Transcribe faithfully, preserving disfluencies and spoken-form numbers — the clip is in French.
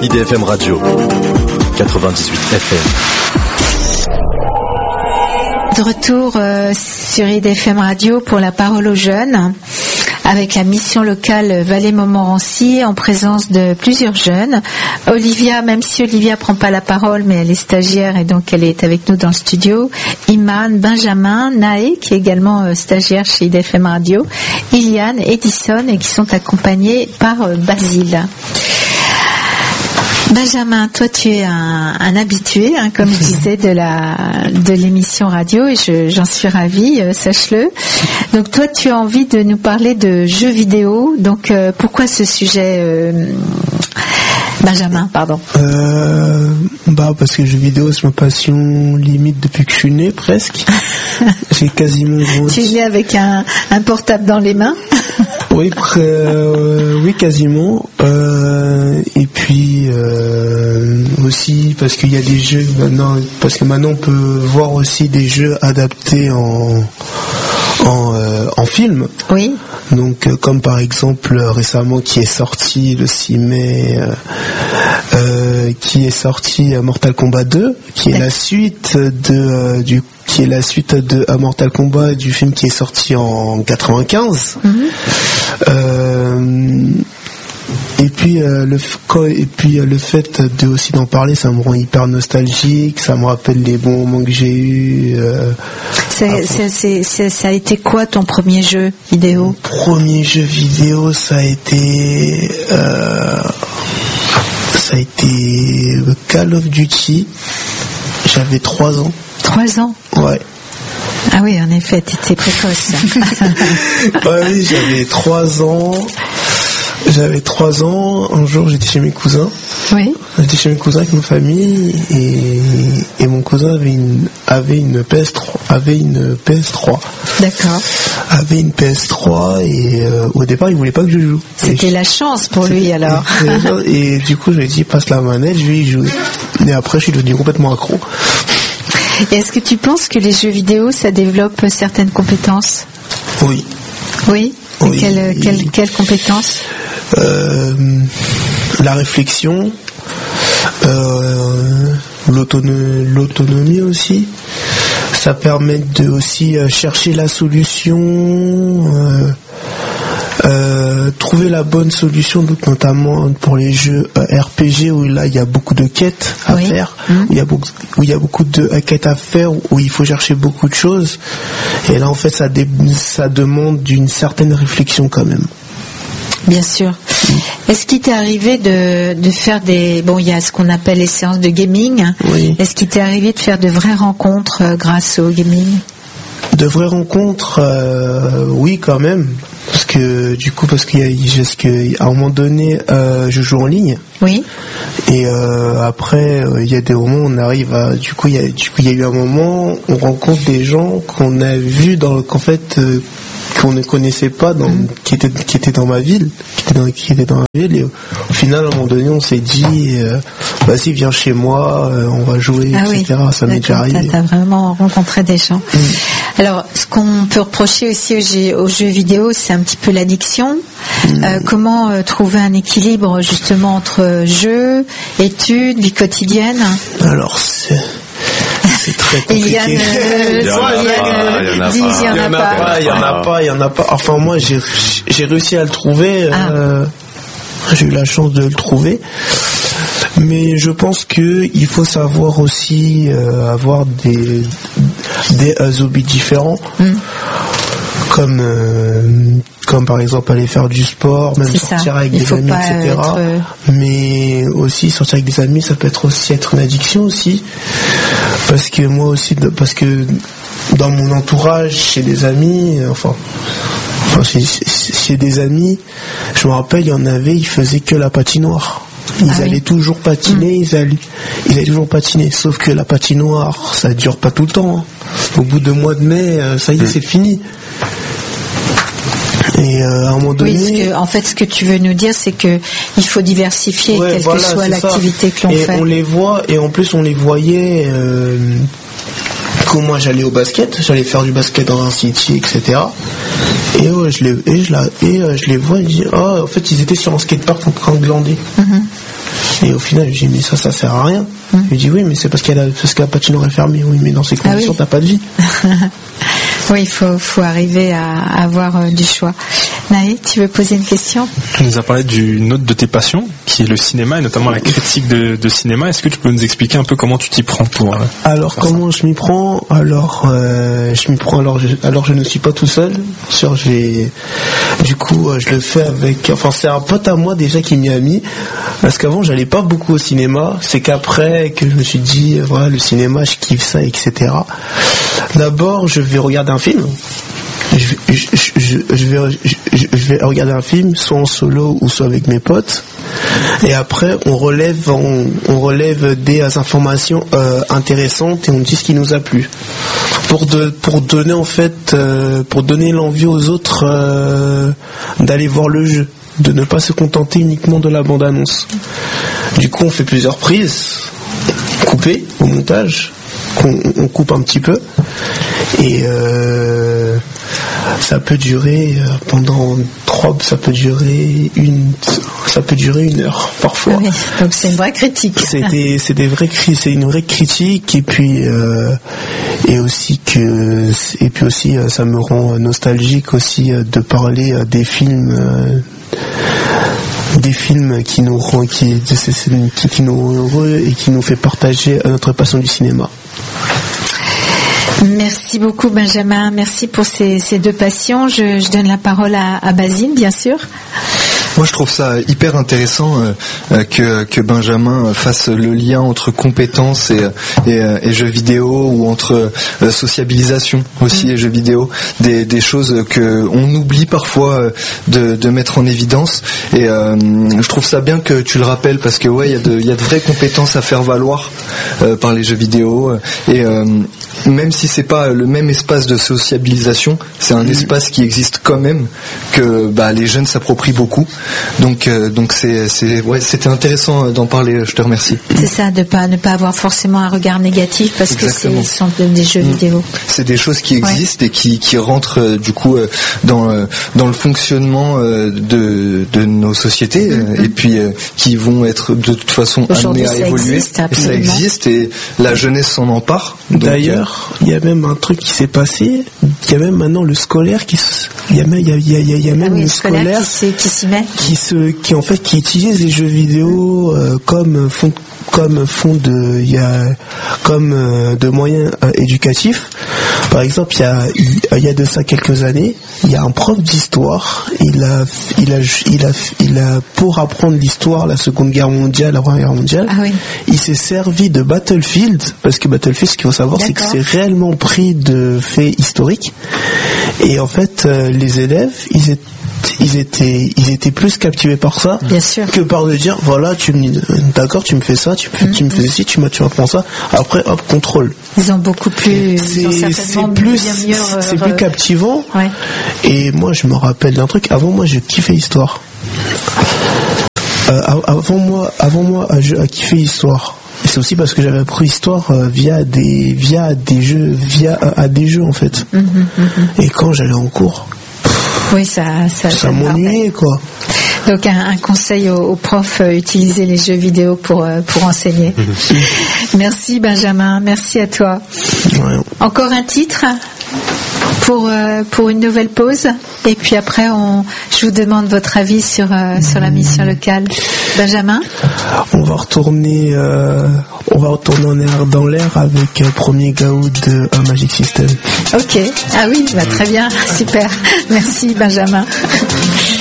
I D F M Radio, quatre-vingt-dix-huit F M. De retour euh, sur I D F M Radio pour la parole aux jeunes, avec la mission locale Valais-Montmorency en présence de plusieurs jeunes. Olivia, même si Olivia prend pas la parole, mais elle est stagiaire et donc elle est avec nous dans le studio. Iman, Benjamin, Naé, qui est également euh, stagiaire chez I D F M Radio, Iliane, Edison, et qui sont accompagnés par euh, Basile. Benjamin, toi tu es un, un habitué, hein, comme je disais, de la de l'émission radio, et je, j'en suis ravie, euh, sache-le. Donc toi tu as envie de nous parler de jeux vidéo. Donc euh, pourquoi ce sujet, euh, Benjamin, pardon. Euh, bah parce que les jeux vidéo c'est ma passion limite depuis que je suis né presque. J'ai quasiment grossi. Tu es né avec un, un portable dans les mains? Oui, euh, oui, quasiment. Euh, et puis euh, aussi parce qu'il y a des jeux maintenant, parce que maintenant on peut voir aussi des jeux adaptés en en, euh, en film. Oui. Donc euh, comme par exemple euh, récemment qui est sorti le six mai, euh, euh, qui est sorti euh, Mortal Kombat deux, qui est la suite de euh, du qui est la suite de euh, Mortal Kombat du film qui est sorti en quatre-vingt-quinze. Mm-hmm. Euh, et puis euh, le et puis euh, le fait de aussi d'en parler, ça me rend hyper nostalgique, ça me rappelle les bons moments que j'ai eus. Euh, c'est, c'est, c'est, c'est, ça a été quoi ton premier jeu vidéo? Mon premier jeu vidéo, ça a été euh, ça a été Call of Duty. J'avais trois ans. Trois ans. Ouais. Ah oui, en effet, t'étais précoce. Ouais, oui, j'avais trois ans. J'avais trois ans. Un jour, j'étais chez mes cousins. Oui. J'étais chez mes cousins avec ma famille et, et mon cousin avait une avait une P S trois. Avait une P S trois. D'accord. Avait une P S trois et euh, au départ, il voulait pas que je joue. C'était et la chance pour lui alors. Et, et du coup, je lui ai dit passe la manette, je vais y jouer. Et après, je suis devenu complètement accro. Et est-ce que tu penses que les jeux vidéo, ça développe certaines compétences? Oui. Oui. Oui. Quelles quelle, quelle compétences? euh, La réflexion, euh, l'autonomie, l'autonomie aussi. Ça permet de aussi chercher la solution, euh, euh, trouver la bonne solution, donc notamment pour les jeux R P G où là il y a beaucoup de quêtes à oui. faire, mmh. où il y a beaucoup, où il y a beaucoup de quêtes à faire, où il faut chercher beaucoup de choses. Et là en fait ça, dé, ça demande d'une certaine réflexion quand même. Bien sûr. Est-ce qu'il t'est arrivé de, de faire des... Bon, il y a ce qu'on appelle les séances de gaming. Oui. Est-ce qu'il t'est arrivé de faire de vraies rencontres euh, grâce au gaming? De vraies rencontres, euh, oui quand même. Parce que du coup, parce qu'il y a, parce que à un moment donné, euh, je joue en ligne. Oui. Et euh, après, il y a des moments où on arrive à... Du coup, il y a, du coup, il y a eu un moment, on rencontre des gens qu'on a vus dans... qu'en fait... Euh, qu'on ne connaissait pas, dans, mmh. qui était qui était dans ma ville, qui était dans, qui était dans ma ville. Et au, au final, à un moment donné, on s'est dit, euh, vas-y, viens chez moi, euh, on va jouer, ah et cetera. Oui. Ça m'est déjà arrivé. T'as, t'as vraiment rencontré des gens. Mmh. Alors, ce qu'on peut reprocher aussi aux jeux, aux jeux vidéo, c'est un petit peu l'addiction. Mmh. Euh, comment euh, trouver un équilibre justement entre jeux, études, vie quotidienne? Alors, c'est... C'est très compliqué. Il y en a pas, il y en a pas, il y en a pas. Enfin, moi, j'ai, j'ai réussi à le trouver. Ah. Euh, j'ai eu la chance de le trouver. Mais je pense que il faut savoir aussi euh, avoir des des euh, hobbies différents. Mm. Comme euh, comme par exemple aller faire du sport, même c'est sortir ça. avec il des amis, et cetera. Être... Mais aussi sortir avec des amis, ça peut être aussi être une addiction aussi, parce que moi aussi, parce que dans mon entourage, chez des amis, enfin, enfin chez, chez des amis, je me rappelle, il y en avait, ils faisaient que la patinoire. Ils ah allaient oui. toujours patiner, mmh. ils allaient, ils allaient toujours patiner. Sauf que la patinoire, ça dure pas tout le temps. Hein. Au bout de mois de mai, ça y est, mmh. c'est fini. Et euh, à un moment donné, oui, que, en fait, ce que tu veux nous dire, c'est que il faut diversifier, ouais, quelle voilà, que soit l'activité ça. que l'on et fait. On les voit, et en plus, on les voyait. Euh, quand moi, j'allais au basket, j'allais faire du basket dans un city, et cetera. Et ouais, je les, et je la, et euh, je les vois, et je dis, oh, en fait, ils étaient sur un skatepark en train de glander. Mm-hmm. Et au final, j'ai dit, mais ça, ça sert à rien. Mmh. Il dit, oui, mais c'est parce qu'elle a, parce que la patinoire est fermée. Oui, mais dans ces conditions, ah oui. t'as pas de vie. Oui, il faut, faut arriver à, à avoir euh, du choix. Naï, tu veux poser une question ? Tu nous as parlé d'une autre de tes passions, qui est le cinéma, et notamment la critique de, de cinéma. Est-ce que tu peux nous expliquer un peu comment tu t'y prends pour... Euh, alors, comment ça je m'y prends ? Alors, euh, je m'y prends, alors je, alors je ne suis pas tout seul. Bien sûr, j'ai... Du coup, je le fais avec... Enfin, c'est un pote à moi déjà qui m'y a mis. Parce qu'avant, j'allais pas beaucoup au cinéma. C'est qu'après que je me suis dit, voilà, le cinéma, je kiffe ça, et cetera. D'abord, je vais regarder un film. Je, je, je, je, vais, je, je vais regarder un film, soit en solo ou soit avec mes potes. Et après, on relève, on, on relève des informations euh, intéressantes et on dit ce qui nous a plu. Pour, de, pour donner en fait, euh, pour donner l'envie aux autres euh, d'aller voir le jeu, de ne pas se contenter uniquement de la bande-annonce. Du coup, on fait plusieurs prises, coupées au montage. On, on coupe un petit peu et euh, ça peut durer pendant trois, ça peut durer une, ça peut durer une heure parfois. Oui, donc c'est une vraie critique. C'était, c'est des vrais, c'est une vraie critique et puis euh, et aussi que et puis aussi ça me rend nostalgique aussi de parler des films. Euh, des films qui nous rend, qui, qui, qui nous rend heureux et qui nous fait partager notre passion du cinéma. Merci beaucoup Benjamin, merci pour ces, ces deux passions. Je, je donne la parole à, à Basile, bien sûr. Moi, je trouve ça hyper intéressant euh, que, que Benjamin fasse le lien entre compétences et, et, et jeux vidéo, ou entre euh, sociabilisation aussi et jeux vidéo, des, des choses que on oublie parfois de, de mettre en évidence. Et euh, je trouve ça bien que tu le rappelles, parce que ouais, il y a de, il y a de vraies compétences à faire valoir euh, par les jeux vidéo. Et euh, même si c'est pas le même espace de sociabilisation, c'est un espace qui existe quand même, que bah, les jeunes s'approprient beaucoup. Donc, euh, donc c'est, c'est, ouais, c'était intéressant d'en parler. Je te remercie. C'est ça, de pas ne pas avoir forcément un regard négatif, parce Exactement. que c'est, ce sont des jeux mmh. vidéo. C'est des choses qui existent ouais. et qui, qui rentrent euh, du coup euh, dans euh, dans le fonctionnement euh, de de nos sociétés mmh. et puis euh, qui vont être de toute façon amenées à évoluer. Existe, et ça existe et la jeunesse s'en empare. Donc, D'ailleurs, il y a même un truc qui s'est passé. Il y a même maintenant le scolaire qui, il y a même, il y a, il y a, il y a même ah oui, le scolaire, scolaire qui, qui s'y met, qui se, qui en fait, qui utilise les jeux vidéo euh, comme fond, comme fond de, il y a, comme euh, de moyens euh, éducatifs. Par exemple, il y a, il y a de ça quelques années, il y a un prof d'histoire. Il a, il a, il a, il a, pour apprendre l'histoire, la Seconde Guerre mondiale, la Première Guerre mondiale, ah oui. il s'est servi de Battlefield, parce que Battlefield, ce qu'il faut savoir, D'accord. c'est que c'est réellement pris de faits historiques. Et en fait, euh, les élèves, ils étaient Ils étaient, ils étaient plus captivés par ça Bien sûr. que par de dire voilà, tu me, d'accord, tu me fais ça, tu, mmh, tu me fais ci, tu m'as, tu m'apprends ça. Après, hop, contrôle. Ils ont beaucoup plus, c'est, ils ont certainement c'est plus, bien mieux, euh, c'est plus captivant. Ouais. Et moi, je me rappelle d'un truc. Avant, moi, je kiffais histoire. Euh, avant moi, avant moi, je kiffais histoire. Et c'est aussi parce que j'avais appris histoire euh, via des, via des jeux, via euh, à des jeux en fait. Mmh, mmh. Et quand j'allais en cours. Oui, ça, ça, ça, ça m'ennuyait, quoi. Donc un, un conseil aux, aux profs, euh, utiliser les jeux vidéo pour euh, pour enseigner. Merci Benjamin, merci à toi. Ouais. Encore un titre pour euh, pour une nouvelle pause, et puis après on, je vous demande votre avis sur euh, sur la mission locale. Benjamin, on va retourner euh, on va retourner en air dans l'air avec euh, Premier Gaou de euh, Magic System. Ok, ah oui, bah, très bien, super. Merci Benjamin.